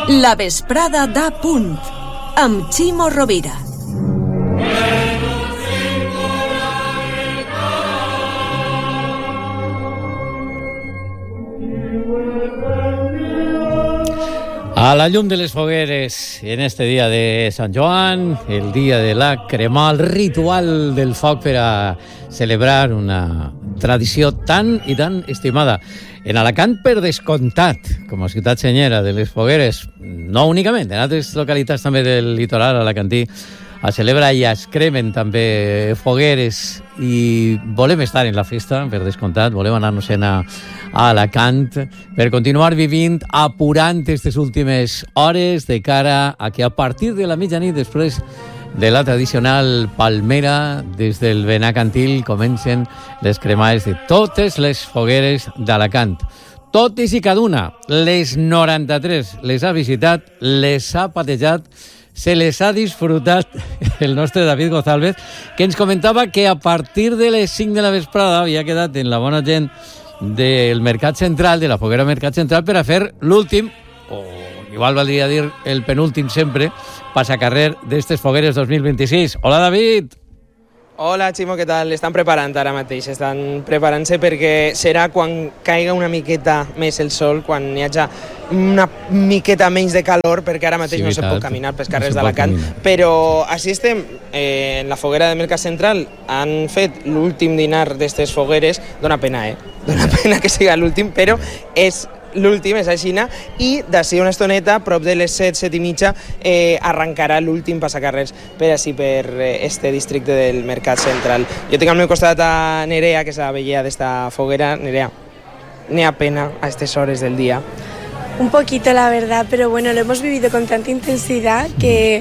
La vesprada da punt, amb Ximo Rovira. A la llum de les fogueres, en este dia de Sant Joan, el dia de la cremà, el ritual del foc per a celebrar una tradició tan i tan estimada. En Alacant, per descomptat, com a ciutat senyera de les fogueres, no únicament, en altres localitats també del litoral alacantí, es celebra i es cremen també fogueres i volem estar en la festa, per descomptat, volem anar-nos-en a Alacant per continuar vivint, apurant aquestes últimes hores de cara a que a partir de la mitjanit, després de la tradicional palmera, des del Benacantil comencen les cremades de totes les fogueres d'Alacant. Totes i cada una, les 93, les ha visitat, les ha patejat, se les ha disfrutat el nostre David González, que ens comentava que a partir de les 5 de la vesprada havia quedat en la bona gent del Mercat Central, de la foguera Mercat Central, per a fer l'últim, o igual valdria dir el penúltim sempre, passacarrer d'estes fogueres 2026. Hola, David! Hola, Ximo, què tal? Estan preparant ara mateix, estan preparant-se perquè serà quan caiga una miqueta més el sol, quan hi hagi una miqueta menys de calor, perquè ara mateix no se pot caminar pels carrers d'Alacant. Però així estem, en la foguera de Mercat Central han fet l'últim dinar d'estes fogueres. Dóna pena, Dóna pena que siga l'últim, però és l'últim, és aixina, i d'ací una estoneta, prop de les 7, 7 i mitja, arrencarà l'últim passacarrers per este districte del Mercat Central. Jo tinc al meu costat a Nerea, que és la veïna d'esta foguera. Nerea, n'hi ha pena a estas horas del día? Un poquito, la verdad, pero bueno, lo hemos vivido con tanta intensidad que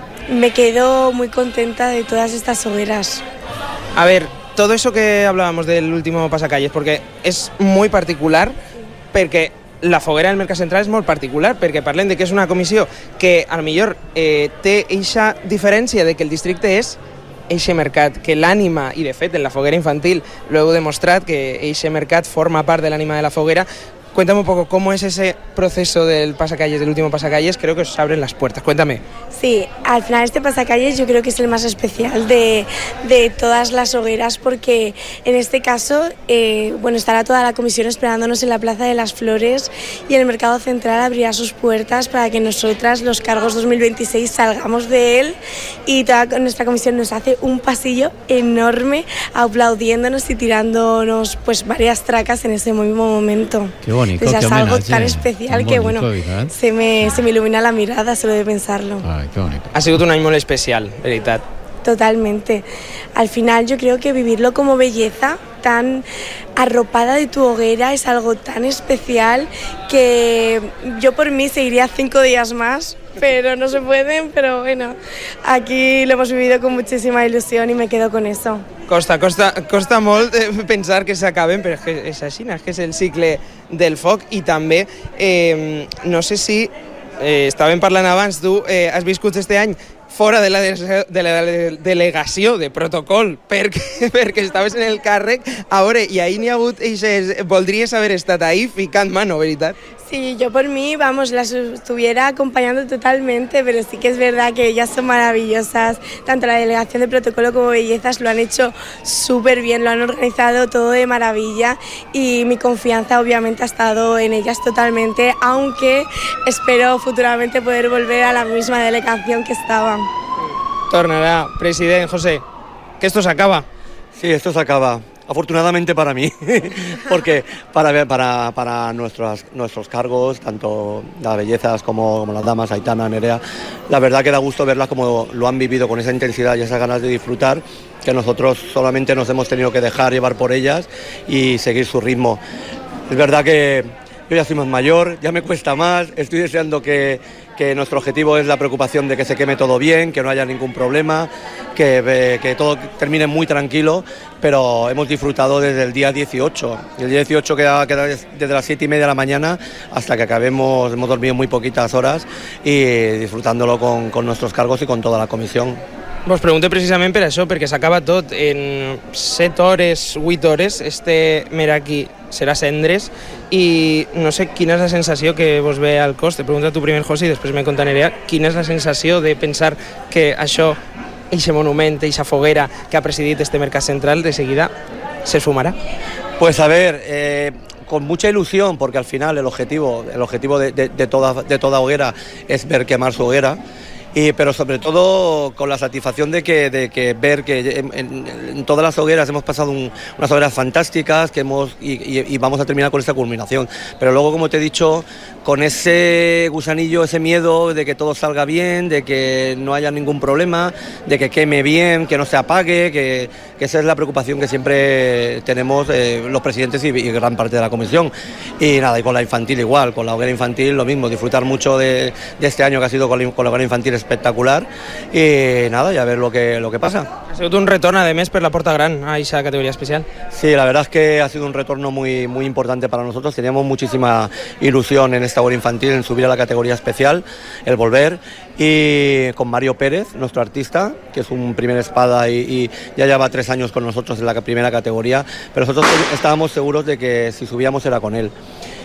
me quedo muy contenta de todas estas hogueras. A ver, todo eso que hablábamos del último pasacalles, porque es muy particular, perquè la foguera del Mercat Central és molt particular, perquè parlem de que és una comissió que a lo millor té eixa diferència de que el districte és eixe mercat, que l'ànima, i de fet en la foguera infantil lo heu demostrat, que eixe mercat forma part de l'ànima de la foguera. Cuéntame un poco cómo es ese proceso del pasacalles, del último pasacalles. Creo que os abren las puertas. Cuéntame. Sí, al final este pasacalles yo creo que es el más especial de todas las hogueras, porque en este caso, estará toda la comisión esperándonos en la Plaza de las Flores, y el Mercado Central abrirá sus puertas para que nosotras, los cargos 2026, salgamos de él, y toda nuestra comisión nos hace un pasillo enorme aplaudiéndonos y tirándonos pues varias tracas en ese mismo momento. Qué bonito. Es algo tan especial que se me ilumina la mirada solo de pensarlo. Ay, qué bonito. Ha sido un año muy especial, veritat. Totalmente. Al final yo creo que vivirlo como belleza, tan arropada de tu hoguera, es algo tan especial que yo por mí seguiría 5 días más, pero no se pueden. Pero bueno, aquí lo hemos vivido con muchísima ilusión y me quedo con eso. Costa molt pensar que s'acaben, però és així, és que és el cicle del foc. I també, no sé si estàvem parlant abans, tu has viscut este any fora de la delegació de protocol perquè estaves en el càrrec. A veure, i ahir n'hi ha hagut voldries haver estat ahí ficant mano, veritat? Sí, yo por mí, las estuviera acompañando totalmente, pero sí que es verdad que ellas son maravillosas. Tanto la delegación de protocolo como bellezas lo han hecho súper bien, lo han organizado todo de maravilla, y mi confianza obviamente ha estado en ellas totalmente, aunque espero futuramente poder volver a la misma delegación que estaba. Tornará, presidente José, que esto se acaba. Sí, esto se acaba. Afortunadamente para mí, porque para nuestros cargos, tanto las bellezas como las damas, Aitana, Nerea, la verdad que da gusto verlas como lo han vivido con esa intensidad y esas ganas de disfrutar, que nosotros solamente nos hemos tenido que dejar llevar por ellas y seguir su ritmo. Es verdad que yo ya soy más mayor, ya me cuesta más, estoy deseando que nuestro objetivo es la preocupación de que se queme todo bien, que no haya ningún problema, que todo termine muy tranquilo, pero hemos disfrutado desde el día 18. El día 18 queda desde las 7:30 de la mañana hasta que acabemos, hemos dormido muy poquitas horas, y disfrutándolo con nuestros cargos y con toda la comisión. Vos pregunto precisament per això, perquè s'acaba tot en 7 hores, 8 hores, Meraki serà cendres, i no sé quina és la sensació que vos ve al cos. Te pregunto a tu primer, José, i després me conta Nerea, quina és la sensació de pensar que això, eixe monument, eixa foguera que ha presidit este Mercat Central, de seguida se esfumará? Pues a ver, con mucha ilusión, porque al final el objetivo de toda hoguera es ver quemar su hoguera. Pero sobre todo con la satisfacción de que ver que en todas las hogueras hemos pasado unas hogueras fantásticas y vamos a terminar con esta culminación. Pero luego, como te he dicho, con ese gusanillo, ese miedo de que todo salga bien, de que no haya ningún problema, de que queme bien, que no se apague, que esa es la preocupación que siempre tenemos los presidentes y gran parte de la comisión. Y nada, y con la infantil igual, con la hoguera infantil lo mismo, disfrutar mucho de este año que ha sido con la hoguera infantil espectacular, y nada, ya ver lo que pasa. Ha sido un retorno además per la Porta Gran a esa categoría especial. Sí, la verdad es que ha sido un retorno muy importante para nosotros. Teníamos muchísima ilusión en esta hoguera infantil, en subir a la categoría especial, el volver, y con Mario Pérez, nuestro artista, que es un primer espada y ya lleva 3 años con nosotros en la primera categoría, pero nosotros estábamos seguros de que si subíamos era con él.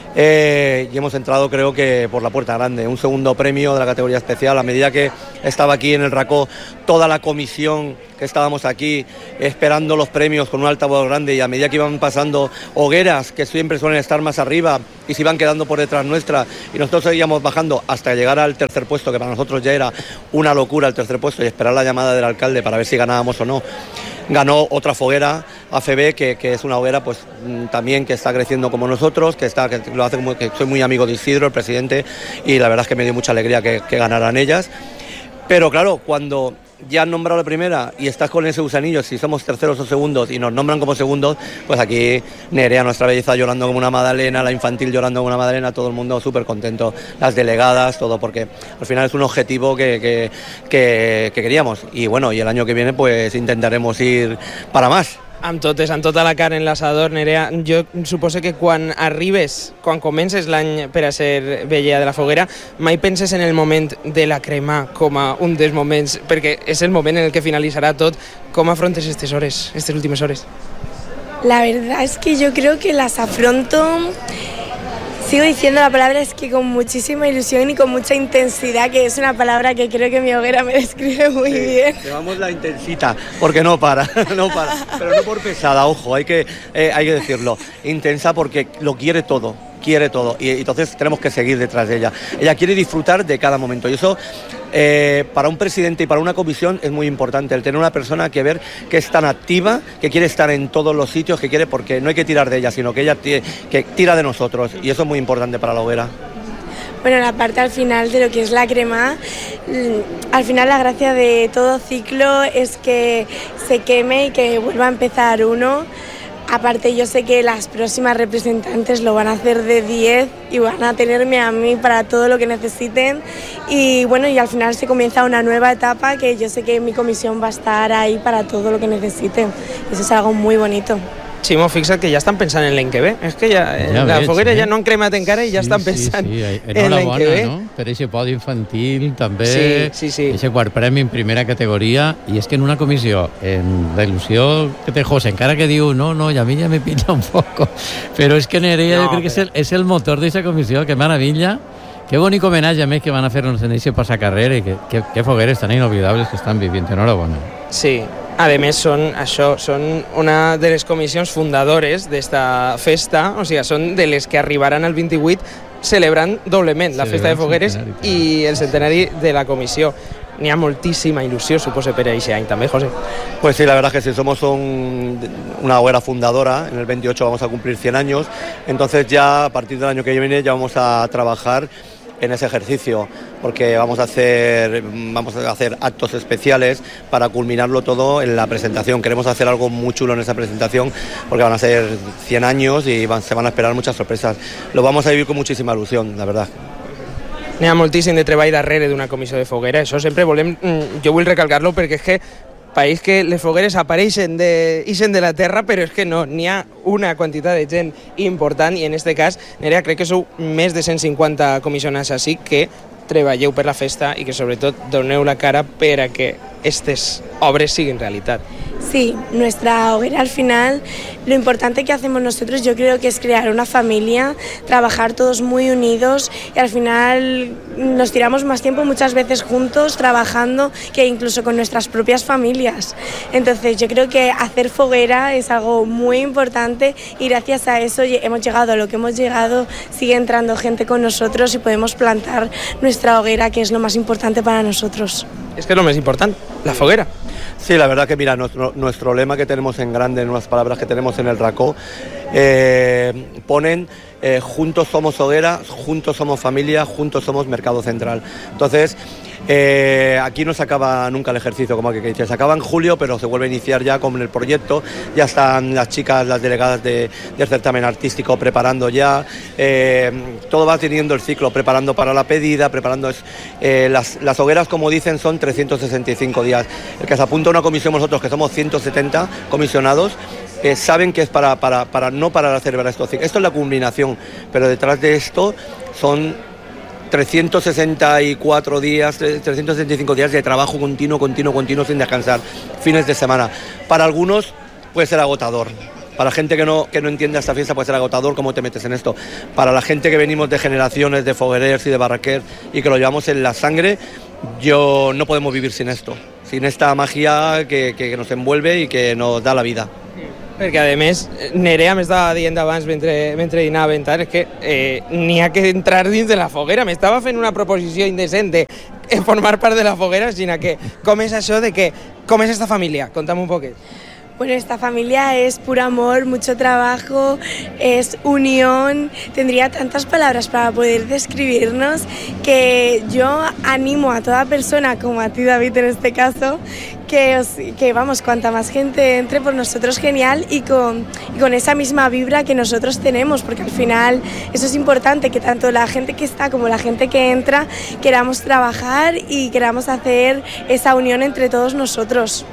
Y hemos entrado, creo que por la puerta grande, un segundo premio de la categoría especial. A medida que estaba aquí en el Racó toda la comisión que estábamos aquí esperando los premios con un altavoz grande, y a medida que iban pasando hogueras que siempre suelen estar más arriba y se iban quedando por detrás nuestra, y nosotros seguíamos bajando hasta llegar al tercer puesto, que para nosotros ya era una locura el tercer puesto, y esperar la llamada del alcalde para ver si ganábamos o no. Ganó otra foguera, AFB, que es una hoguera pues también que está creciendo como nosotros, que lo hace que soy muy amigo de Isidro, el presidente, y la verdad es que me dio mucha alegría que ganaran ellas. Pero claro, cuando ya han nombrado la primera y estás con ese gusanillo, si somos terceros o segundos y nos nombran como segundos, pues aquí Nerea, nuestra belleza, llorando como una magdalena, la infantil llorando como una magdalena, todo el mundo súper contento, las delegadas, todo, porque al final es un objetivo que queríamos. Y bueno, y el año que viene pues intentaremos ir para más. Amb tota la carn en l'assador, Nerea, jo suposo que quan comences l'any per a ser vella de la foguera, mai penses en el moment de la crema com a un dels moments, perquè és el moment en el que finalitzarà tot. Com afrontes estas últimas horas? La verdad es que yo creo que las afronto, sigo diciendo la palabra, es que con muchísima ilusión y con mucha intensidad, que es una palabra que creo que mi hoguera me describe muy bien. Llevamos la intensita, porque no para, pero no por pesada, ojo, hay que decirlo, intensa porque lo quiere todo, y entonces tenemos que seguir detrás de ella. Ella quiere disfrutar de cada momento, y eso para un presidente y para una comisión es muy importante, el tener una persona que es tan activa, que quiere estar en todos los sitios, que quiere, porque no hay que tirar de ella, sino que ella que tira de nosotros, y eso es muy importante para la hoguera. Bueno, la parte al final de lo que es la crema, al final la gracia de todo ciclo es que se queme y que vuelva a empezar uno. Aparte, yo sé que las próximas representantes lo van a hacer de 10 y van a tenerme a mí para todo lo que necesiten. Y bueno, y al final se comienza una nueva etapa que yo sé que mi comisión va a estar ahí para todo lo que necesiten. Eso es algo muy bonito. Ximo, fixa't que ja estan pensant en l'any que ve. És que ja la foguera ja no han cremat encara i ja estan pensant en l'any que ve. No? Per aquest podi infantil també, sí. aquest quart premi en primera categoria, i és que en una comissió, en la il·lusió que té José, encara que diu no, i a mi ja me pilla un poco, però és que Nerea jo crec que és el motor d'aquesta comissió, que maravilla. Qué bonito homenaje a més que van a fer-nos en aquest passacarrera, i que fogueres tan inolvidables que estan vivint. Enhorabona. Sí. A més, són una de les comissions fundadores d'esta festa, o sigui, són de les que arribaran el 28 celebrant doblement la festa de fogueres i el centenari de la comissió. N'hi ha moltíssima il·lusió, suposo, per a aquest any també, José. Pues sí, la verdad es que sí, somos una hoguera fundadora, en el 28 vamos a cumplir 100 años, entonces ya a partir del año que viene ya vamos a trabajar en ese ejercicio, porque vamos a hacer actos especiales para culminarlo todo en la presentación. Queremos hacer algo muy chulo en esa presentación, porque van a ser 100 años y se van a esperar muchas sorpresas. Lo vamos a vivir con muchísima ilusión, la verdad. N'hi ha moltíssim de treball darrere d'una comissió de foguera, això sempre jo vull recalcar-lo, perquè és que pareix que les fogueres ixen de la terra, però és que no, n'hi ha una quantitat de gent important, i en aquest cas, Nerea, crec que sou més de 150 comissionats així que treballeu per la festa i que sobretot doneu la cara per a que aquestes obres siguin realitat. Sí, nuestra hoguera al final, lo importante que hacemos nosotros yo creo que es crear una familia, trabajar todos muy unidos y al final nos tiramos más tiempo muchas veces juntos trabajando que incluso con nuestras propias familias. Entonces yo creo que hacer foguera es algo muy importante y gracias a eso hemos llegado a lo que hemos llegado, sigue entrando gente con nosotros y podemos plantar nuestra hoguera, que es lo más importante para nosotros. Es que es lo más importante, la foguera. Sí, la verdad que mira, nuestro lema que tenemos en grande, en unas palabras que tenemos en el racó, ponen juntos somos hoguera, juntos somos familia, juntos somos mercado central. Entonces, aquí no se acaba nunca el ejercicio, como que dice, se acaba en julio, pero se vuelve a iniciar ya con el proyecto, ya están las chicas, las delegadas del certamen artístico preparando ya, todo va teniendo el ciclo, preparando para la pedida, preparando, las hogueras, como dicen, son 365 días. El que se apunta a una comisión, nosotros que somos 170 comisionados, saben que es no para celebrar esto es la culminación, pero detrás de esto son 364 días, 365 días de trabajo continuo sin descansar, fines de semana. Para algunos puede ser agotador. Para la gente que no entiende esta fiesta puede ser agotador cómo te metes en esto. Para la gente que venimos de generaciones de foguerers y de barraquers y que lo llevamos en la sangre, no podemos vivir sin esto, sin esta magia que nos envuelve y que nos da la vida. Perquè, a més, Nerea m'estava dient abans, mentre dinava en tal, és que n'hi ha que entrar dins de la foguera. M'estava fent una proposició indecent de formar part de la foguera, sinó que com és això de que... Com és esta família? Conta'm un poquet. Bueno, esta familia es puro amor, mucho trabajo, es unión. Tendría tantas palabras para poder describirnos que yo animo a toda persona, como a ti, David, en este caso, que vamos, cuanta más gente entre por nosotros genial y con esa misma vibra que nosotros tenemos, porque al final eso es importante, que tanto la gente que está como la gente que entra queramos trabajar y queramos hacer esa unión entre todos nosotros.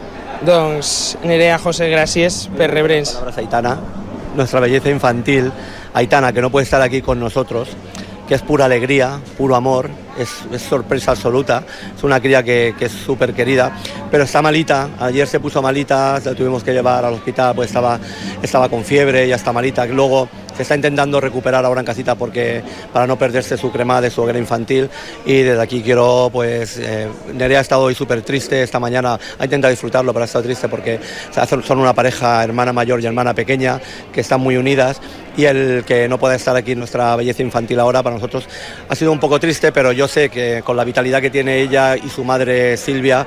Doncs, Nerea, José, gràcies per rebre'ns. Palabras Aitana, nuestra belleza infantil, Aitana, que no puede estar aquí con nosotros, que es pura alegría, puro amor, es sorpresa absoluta, es una cría que es súper querida, pero está malita, ayer se puso malita, la tuvimos que llevar al hospital, pues estaba con fiebre, ya está malita, luego se está intentando recuperar ahora en casita para no perderse su crema de su hoguera infantil, y desde aquí quiero, pues, Nerea ha estado hoy súper triste, esta mañana ha intentado disfrutarlo, pero ha estado triste porque son una pareja, hermana mayor y hermana pequeña, que están muy unidas, y el que no pueda estar aquí nuestra belleza infantil ahora para nosotros ha sido un poco triste, pero yo sé que con la vitalidad que tiene ella y su madre Silvia,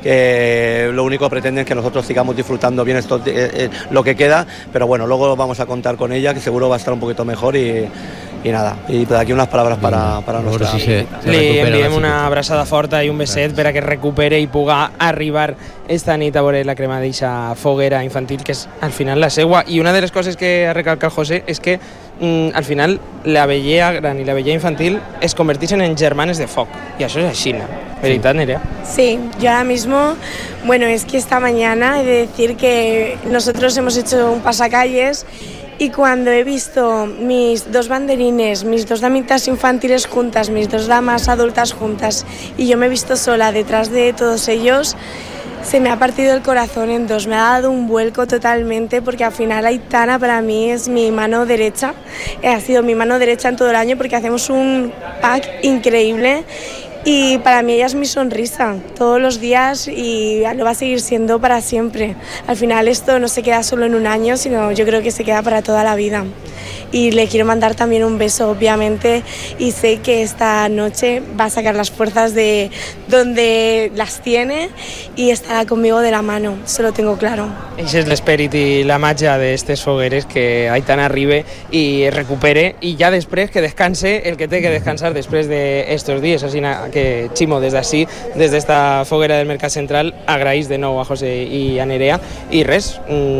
que lo único que pretenden es que nosotros sigamos disfrutando bien lo que queda, pero bueno, luego vamos a contar con ella, que seguro va a estar un poquito mejor y nada, y de aquí unas palabras para nuestra... Li enviem una abraçada forta i un beset per a que recupere i puga arribar esta nit a veure la crema d'eixa foguera infantil, que és al final la seua. I una de les coses que ha recalcat el José és que al final la vellea gran i la vellea infantil es converteixen en germanes de foc, i això és així, ¿no? ¿Veritat, Nerea? Sí, yo ahora mismo, bueno, es que esta mañana he de decir que nosotros hemos hecho un pasacalles y cuando he visto mis dos banderines, mis dos damitas infantiles juntas, mis dos damas adultas juntas y yo me he visto sola detrás de todos ellos, se me ha partido el corazón en dos, me ha dado un vuelco totalmente, porque al final Aitana para mí es mi mano derecha, ha sido mi mano derecha en todo el año porque hacemos un pack increíble. Y para mí ella es mi sonrisa todos los días y lo va a seguir siendo para siempre. Al final esto no se queda solo en un año, sino yo creo que se queda para toda la vida. Y le quiero mandar también un beso, obviamente, y sé que esta noche va a sacar las fuerzas de donde las tiene y estará conmigo de la mano, se lo tengo claro. Ese és l'esperit i la màgia d'estes fogueres, que Aitana arribe i es recupere i ja després que descanse el que té que descansar després d'estos dies. Així que, Ximo, des d'ací, des d'esta foguera del Mercat Central, agraïs de nou a José i a Nerea. I res,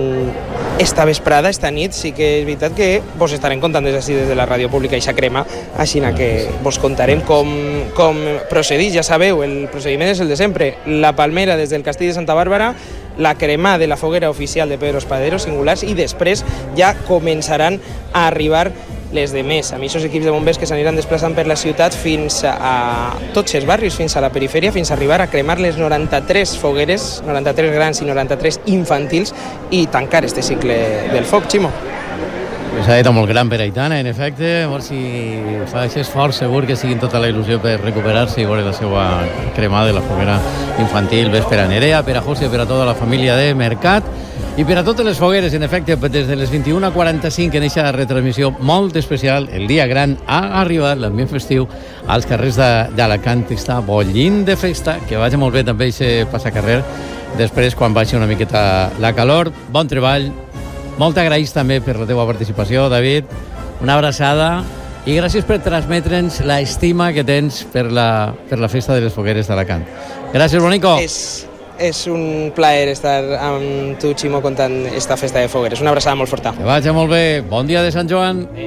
esta vesprada, esta nit, sí que és veritat que vos estarem contant des d'ací, des de la ràdio pública, ixa crema, així que vos contarem com procedís. Ja sabeu, el procediment és el de sempre. La palmera des del Castell de Santa Bàrbara, la crema de la foguera oficial de Pedro Espadero, singulars, i després ja començaran a arribar les de més, amb aquests equips de bombers que s'aniran desplaçant per la ciutat fins a tots els barris, fins a la perifèria, fins a arribar a cremar les 93 fogueres, 93 grans i 93 infantils, i tancar este cicle del foc, Ximo. S'ha dit molt gran per Aitana, en efecte, a veure si fa aquest esforç, segur que siguin tota la il·lusió per recuperar-se i veure la seva cremada de la foguera infantil. Ves per a Nerea, per a José, per a tota la família de Mercat i per a totes les fogueres, en efecte, des de les 21:45 en aquesta retransmissió molt especial. El dia gran ha arribat, l'ambient festiu, als carrers d'Alacant està bollint de festa, que vagi molt bé també aquest passacarrer, després quan baixi una miqueta la calor. Bon treball. Molt agraïts també per la teva participació, David. Una abraçada i gràcies per transmetre'ns l'estima que tens per la festa de les fogueres d'Alacant. Gràcies, Bonico. És un plaer estar amb tu, Ximo, contant esta festa de fogueres. Una abraçada molt forta. Que vagi molt bé. Bon dia de Sant Joan.